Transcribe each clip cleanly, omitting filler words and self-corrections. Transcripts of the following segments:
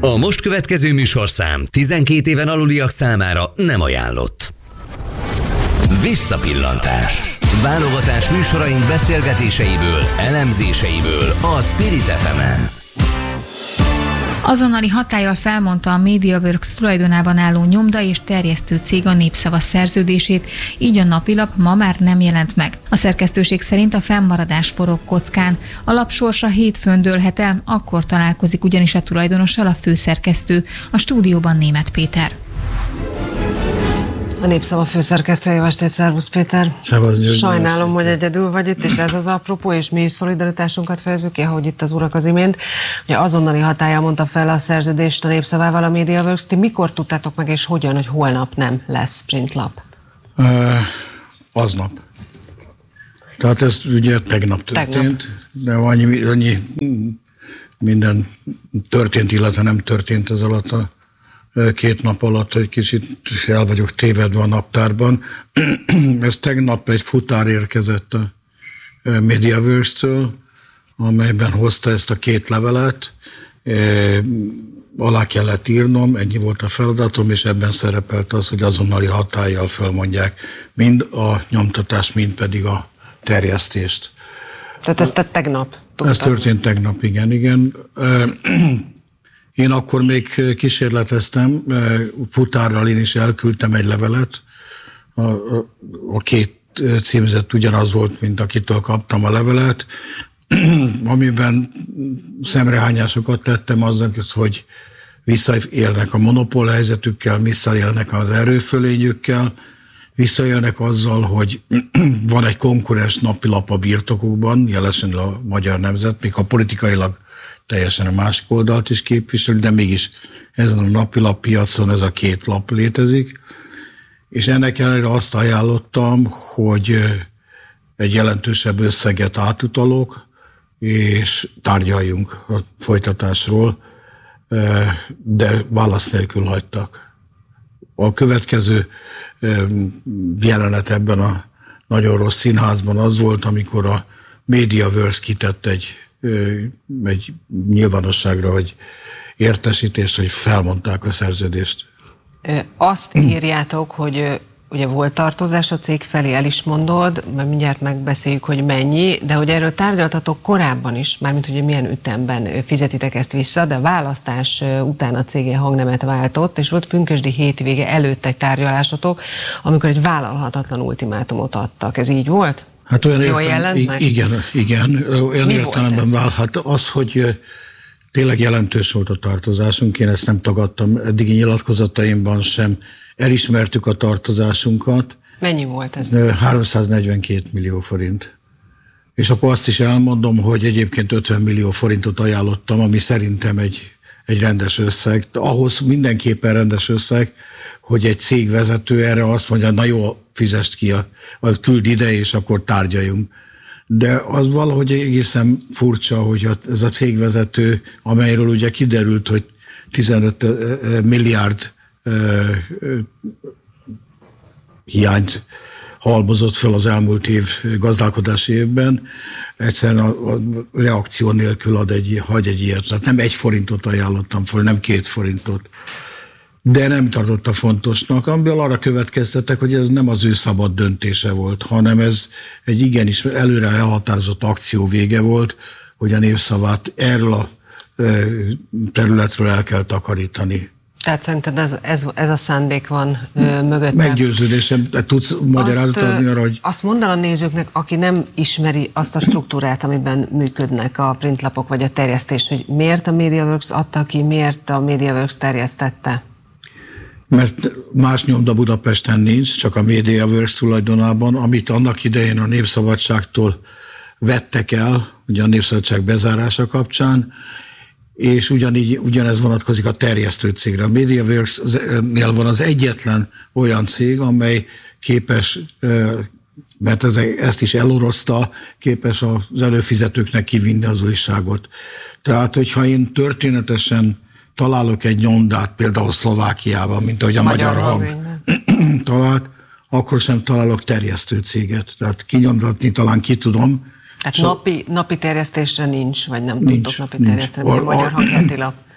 A most következő műsorszám 12 éven aluliak számára nem ajánlott. Visszapillantás. Válogatás műsoraink beszélgetéseiből, elemzéseiből a Spirit FM-en. Azonnali hatállyal felmondta a MediaWorks tulajdonában álló nyomda és terjesztő cég a Népszava szerződését, így a napilap ma már nem jelent meg. A szerkesztőség szerint a fennmaradás forog kockán. A lap sorsa hétfőn dőlhet el, akkor találkozik ugyanis a tulajdonossal a főszerkesztő, a stúdióban Németh Péter. A Népszava főszerkesztője, jó estét, szervusz Péter! Sajnálom, hogy egyedül vagy itt, és ez az apropó, és mi is szolidaritásunkat fejezzük ki, ahogy itt az urak az imént. Ugye azonnali hatállyal mondta fel a szerződést a Népszavával a MediaWorks. Ti mikor tudtátok meg, és hogyan, hogy holnap nem lesz printlap? Aznap. Tehát ez ugye tegnap történt, de annyi minden történt, illetve nem történt ez alatt a 2 nap alatt, hogy kicsit el vagyok tévedve a naptárban. Ez tegnap egy futár érkezett a MediaWorks-től, amelyben hozta ezt a 2 levelet, alá kellett írnom, ennyi volt a feladatom, és ebben szerepelt az, hogy azonnali hatállyal fölmondják mind a nyomtatást, mind pedig a terjesztést. Tehát ezt te tegnap tudtad? Ez történt tegnap, igen. Én akkor még kísérleteztem, futárral én is elküldtem egy levelet, a 2 címzet ugyanaz volt, mint akitől kaptam a levelet, amiben szemrehányásokat tettem aznak, hogy visszaélnek a monopól helyzetükkel, visszaélnek az erőfölényükkel, visszaélnek azzal, hogy van egy konkurens napilap a birtokukban, jelesen a Magyar Nemzet, még a politikailag teljesen a másik oldalt is képviseli, de mégis ezen a napilap piacon ez a 2 lap létezik. És ennek ellenére azt ajánlottam, hogy egy jelentősebb összeget átutalok, és tárgyaljunk a folytatásról, de válasz nélkül hagytak. A következő jelenet ebben a nagyon rossz színházban az volt, amikor a MediaWorks kitett egy nyilvánosságra, hogy értesítést, hogy felmondták a szerződést. Azt írjátok, hogy ugye volt tartozás a cég felé, el is mondod, mert mindjárt megbeszéljük, hogy mennyi, de hogy erről tárgyaltatok korábban is, mármint hogy milyen ütemben fizetitek ezt vissza, de a választás után a cég hangnemet váltott, és volt pünkösdi hétvége előtt egy tárgyalásotok, amikor egy vállalhatatlan ultimátumot adtak. Ez így volt? Hát olyan igen, olyan értelemben válhat. Az, hogy tényleg jelentős volt a tartozásunk, én ezt nem tagadtam, eddigi nyilatkozataimban sem elismertük a tartozásunkat. Mennyi volt ez? 342 millió forint. És akkor azt is elmondom, hogy egyébként 50 millió forintot ajánlottam, ami szerintem egy rendes összeg. Ahhoz mindenképpen rendes összeg, hogy egy cégvezető erre azt mondja, na jó, fizest ki, küld ide, és akkor tárgyaljunk. De az valahogy egészen furcsa, hogy ez a cégvezető, amelyről ugye kiderült, hogy 15 milliárd hiányt halmozott fel az elmúlt év gazdálkodási évben, egyszerűen a reakció nélkül hagy egy ilyet. Tehát nem 1 forintot ajánlottam föl, nem 2 forintot. De nem tartotta fontosnak, amiből arra következtettek, hogy ez nem az ő szabad döntése volt, hanem ez egy igenis előre elhatározott akció vége volt, hogy a Népszavát erről a területről el kell takarítani. Tehát szerinted ez a szándék van mögöttem? Meggyőződésem, tudsz magyarázatot adni arra, hogy... Azt mondd a nézőknek, aki nem ismeri azt a struktúrát, amiben működnek a printlapok vagy a terjesztés, hogy miért a MediaWorks adta ki, miért a MediaWorks terjesztette? Mert más nyomda Budapesten nincs, csak a MediaWorks tulajdonában, amit annak idején a Népszabadságtól vettek el, ugye a Népszabadság bezárása és ugyanez vonatkozik a terjesztő cégre. A MediaWorks-nél van az egyetlen olyan cég, amely képes, mert ezt is elorozta, képes az előfizetőknek kivinni az újságot. Tehát, hogyha én történetesen találok egy nyomdát, például Szlovákiában, mint ahogy a Magyar Hang talált, akkor sem találok terjesztő céget. Tehát kinyomtatni talán ki tudom. Tehát napi terjesztésre nincs, vagy nem tudtok napi terjeszteni, a Magyar Hang heti lap.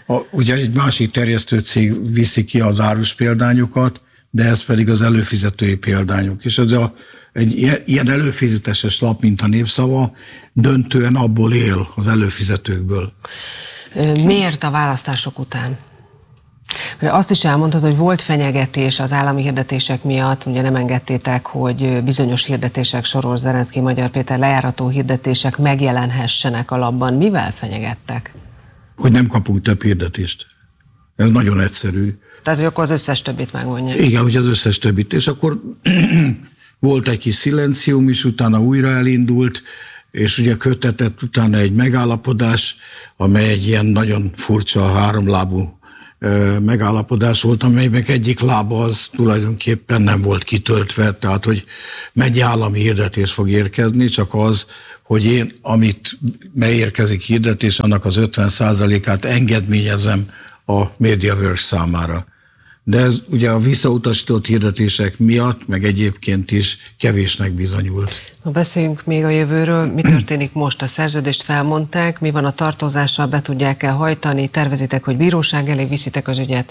Ugye egy másik terjesztő cég viszi ki az árus példányokat, de ez pedig az előfizetői példányok. És ez egy ilyen előfizetéses lap, mint a Népszava, döntően abból él, az előfizetőkből. Miért a választások után? Mert azt is elmondtad, hogy volt fenyegetés az állami hirdetések miatt, ugye nem engedtétek, hogy bizonyos hirdetések, Soros, Zelenszky, Magyar Péter lejárató hirdetések megjelenhessenek a lapban. Mivel fenyegettek? Hogy nem kapunk több hirdetést. Ez nagyon egyszerű. Tehát, hogy akkor az összes többit megvonják. Igen, hogy az összes többit. És akkor volt egy kis szilencium is, utána újra elindult, és ugye kötetett utána egy megállapodás, amely egy ilyen nagyon furcsa, háromlábú megállapodás volt, amelynek egyik lába az tulajdonképpen nem volt kitöltve, tehát hogy mennyi állami hirdetés fog érkezni, csak az, hogy én, amit beérkezik hirdetés, annak az 50%-át engedményezem a MediaWorks számára. De ez ugye a visszautasított hirdetések miatt, meg egyébként is kevésnek bizonyult. Beszéljünk még a jövőről. Mi történik most? A szerződést felmondták, mi van a tartozással, be tudják-e hajtani, tervezitek, hogy bíróság elé viszitek az ügyet?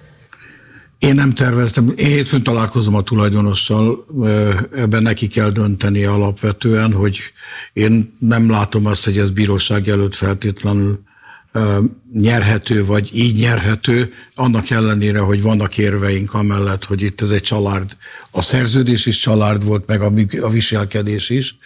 Én nem terveztem. Én hétfőn találkozom a tulajdonossal, ebben neki kell dönteni alapvetően, hogy én nem látom azt, hogy ez bíróság előtt feltétlenül nyerhető, vagy így nyerhető, annak ellenére, hogy vannak érveink amellett, hogy itt ez egy család. A szerződés is család volt, meg a viselkedés is.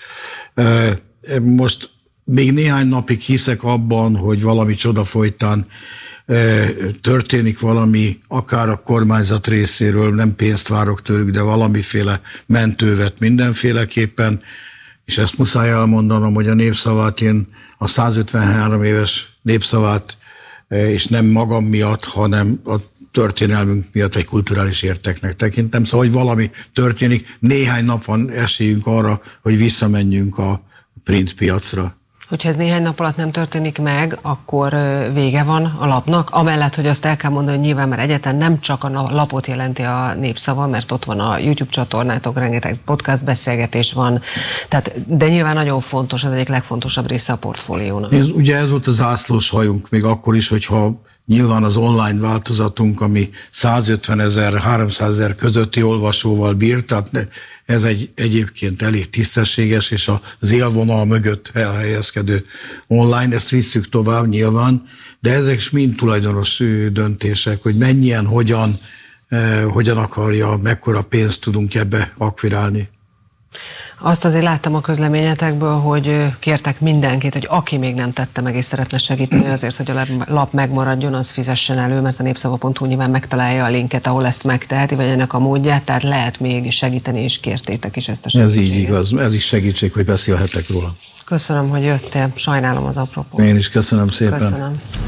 Most még néhány napig hiszek abban, hogy valami csoda folytán történik valami, akár a kormányzat részéről, nem pénzt várok tőlük, de valamiféle mentővet mindenféleképpen, és ezt muszáj elmondanom, hogy a Népszavát én a 153 éves Népszavát, és nem magam miatt, hanem a történelmünk miatt egy kulturális értéknek tekintem. Szóval, hogy valami történik, néhány nap van esélyünk arra, hogy visszamenjünk a print piacra. Hogyha ez néhány nap alatt nem történik meg, akkor vége van a lapnak, amellett, hogy azt el kell mondani, hogy nyilván már egyáltalán nem csak a lapot jelenti a Népszava, mert ott van a YouTube csatornátok, rengeteg podcast beszélgetés van, tehát, de nyilván nagyon fontos, az egyik legfontosabb része a portfóliónak. Ugye ez volt a zászlós hajunk, még akkor is, hogyha nyilván az online változatunk, ami 150 000, 300 000 közötti olvasóval bír, tehát ez egyébként elég tisztességes, és az élvonal mögött elhelyezkedő online, ezt visszük tovább nyilván, de ezek is mind tulajdonos döntések, hogy mennyien, hogyan akarja, mekkora pénzt tudunk ebbe akvirálni. Azt azért láttam a közleményetekből, hogy kértek mindenkit, hogy aki még nem tette meg és szeretne segíteni azért, hogy a lap megmaradjon, az fizessen elő, mert a népszava.hu nyilván megtalálja a linket, ahol ezt megteheti, vagy ennek a módját, tehát lehet még segíteni, és kértétek is ezt a segítséget. Ez így igaz, ez is segítség, hogy beszélhetek róla. Köszönöm, hogy jöttél, sajnálom az apropót. Én is köszönöm szépen. Köszönöm.